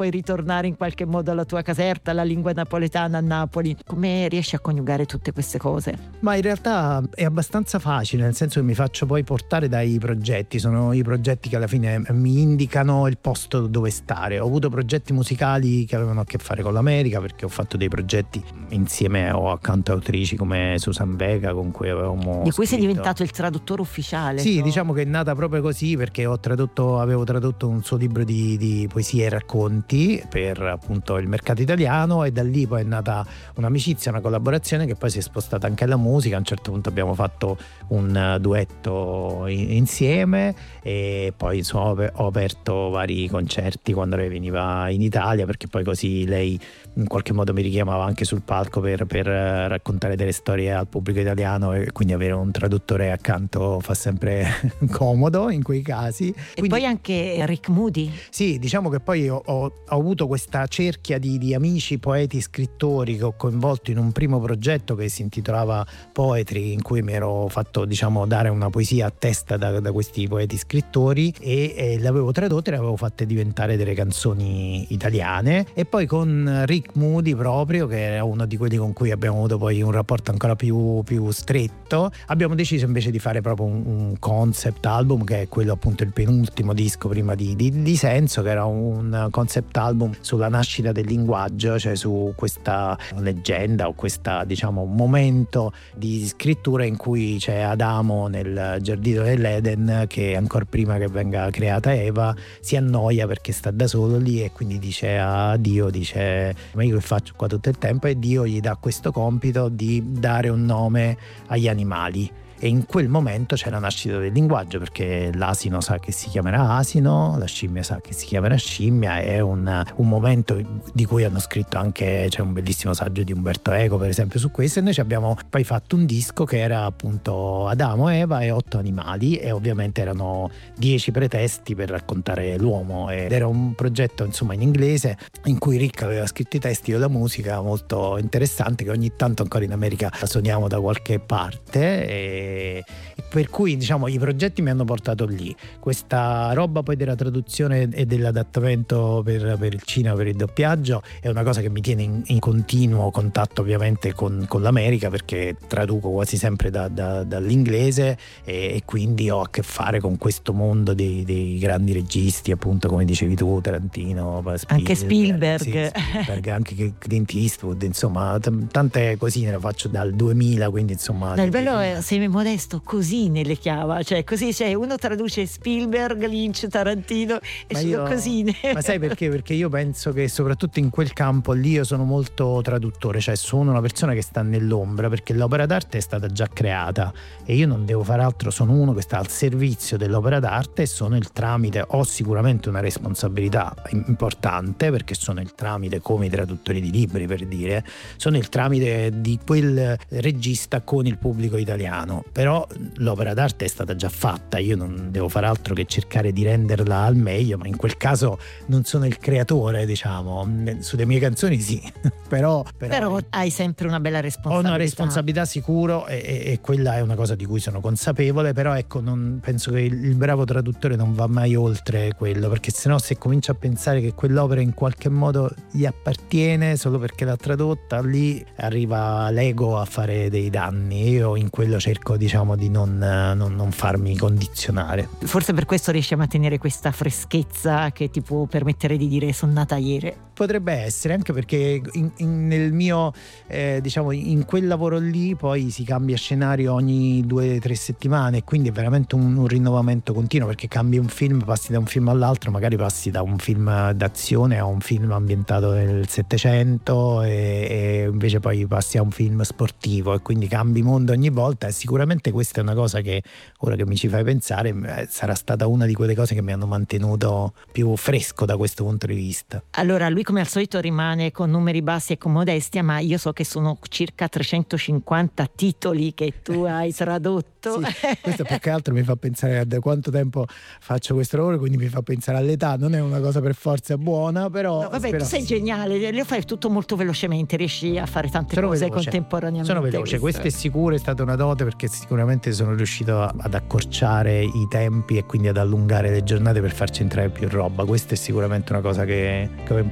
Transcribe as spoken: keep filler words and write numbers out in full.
poi ritornare in qualche modo alla tua caserta, alla lingua napoletana a Napoli. Come riesci a coniugare tutte queste cose? Ma in realtà è abbastanza facile, nel senso che mi faccio poi portare dai progetti, sono i progetti che alla fine mi indicano il posto dove stare. Ho avuto progetti musicali che avevano a che fare con l'America, perché ho fatto dei progetti insieme o accanto a autrici come Susan Vega, con cui avevamo di cui scritto. sei diventato il traduttore ufficiale. Sì, no? Diciamo che è nata proprio così, perché ho tradotto, avevo tradotto un suo libro di, di poesie e racconti per appunto il mercato italiano, e da lì poi è nata un'amicizia, una collaborazione che poi si è spostata anche alla musica. A un certo punto abbiamo fatto un duetto in, insieme, e poi insomma ho aperto vari concerti quando lei veniva in Italia, perché poi così lei in qualche modo mi richiamava anche sul palco per, per raccontare delle storie al pubblico italiano, e quindi avere un traduttore accanto fa sempre comodo in quei casi. E quindi, poi anche Rick Moody. Sì, diciamo che poi ho, ho, ho avuto questa cerchia di, di amici, poeti, scrittori che ho coinvolto in un primo progetto che si intitolava Poetry, in cui mi ero fatto, diciamo, dare una poesia a testa da, da questi poeti scrittori, e, e le avevo tradotte e le avevo fatte diventare delle canzoni italiane. E poi con Rick Moody proprio, che era uno di quelli con cui abbiamo avuto poi un rapporto ancora più, più stretto, abbiamo deciso invece di fare proprio un, un concept album, che è quello appunto il penultimo disco prima di, di, di Senso, che era un concept album sulla nascita del linguaggio, cioè su questa leggenda o questa, diciamo, momento di scrittura in cui c'è Adamo nel giardino dell'Eden, che ancora prima che venga creata Eva si annoia perché sta da solo lì, e quindi dice a Dio, dice: ma io che faccio qua tutto il tempo? E Dio gli dà questo compito di dare un nome agli animali. E in quel momento c'è la nascita del linguaggio, perché l'asino sa che si chiamerà asino, la scimmia sa che si chiamerà scimmia. È un, un momento di cui hanno scritto anche, c'è un bellissimo saggio di Umberto Eco per esempio su questo, e noi ci abbiamo poi fatto un disco che era appunto Adamo, Eva e otto animali, e ovviamente erano dieci pretesti per raccontare l'uomo, ed era un progetto insomma in inglese in cui Rick aveva scritto i testi, io la musica, molto interessante, che ogni tanto ancora in America suoniamo da qualche parte. E per cui diciamo i progetti mi hanno portato lì. Questa roba poi della traduzione e dell'adattamento per, per il cinema, per il doppiaggio, è una cosa che mi tiene in, in continuo contatto ovviamente con, con l'America, perché traduco quasi sempre da, da, dall'inglese, e, e quindi ho a che fare con questo mondo dei, dei grandi registi, appunto come dicevi tu, Tarantino, Spielberg, anche Spielberg, sì, Spielberg anche Clint Eastwood, insomma t- tante cosine, le faccio dal duemila, quindi insomma. No, il bello è, sei modesto, così nelle chiama, cioè così, cioè uno traduce Spielberg, Lynch, Tarantino e sono io, cosine. Ma sai perché? Perché io penso che soprattutto in quel campo lì io sono molto traduttore, cioè sono una persona che sta nell'ombra, perché l'opera d'arte è stata già creata e io non devo fare altro, sono uno che sta al servizio dell'opera d'arte e sono il tramite. Ho sicuramente una responsabilità importante, perché sono il tramite, come i traduttori di libri per dire, sono il tramite di quel regista con il pubblico italiano, però l'opera d'arte è stata già fatta, io non devo fare altro che cercare di renderla al meglio, ma in quel caso non sono il creatore, diciamo. Sulle mie canzoni sì, però, però, però hai sempre una bella responsabilità. Ho una responsabilità sicuro, e, e, e quella è una cosa di cui sono consapevole, però ecco, non, penso che il, il bravo traduttore non va mai oltre quello, perché sennò se comincia a pensare che quell'opera in qualche modo gli appartiene solo perché l'ha tradotta, lì arriva l'ego a fare dei danni. Io in quello cerco, diciamo, di non, non, non farmi condizionare. Forse per questo riesci a mantenere questa freschezza che ti può permettere di dire sono nata ieri. Potrebbe essere, anche perché in, in, nel mio eh, diciamo in quel lavoro lì poi si cambia scenario ogni due o tre settimane, quindi è veramente un, un rinnovamento continuo, perché cambi un film, passi da un film all'altro, magari passi da un film d'azione a un film ambientato nel Settecento, e, e invece poi passi a un film sportivo, e quindi cambi mondo ogni volta. E sicuramente questa è una cosa che, ora che mi ci fai pensare, sarà stata una di quelle cose che mi hanno mantenuto più fresco da questo punto di vista. Allora lui come al solito rimane con numeri bassi e con modestia, ma io so che sono circa trecentocinquanta titoli che tu hai tradotto. Sì, questo più che altro mi fa pensare a da quanto tempo faccio questo lavoro, quindi mi fa pensare all'età. Non è una cosa per forza buona, però no, vabbè, spero... tu sei geniale, lo fai tutto molto velocemente, riesci a fare tante sono cose veloce. contemporaneamente. Sono veloce, questo è sicuro, è stata una dote, perché sicuramente sono riuscito ad accorciare i tempi e quindi ad allungare le giornate per farci entrare più roba. Questa è sicuramente una cosa che, che ho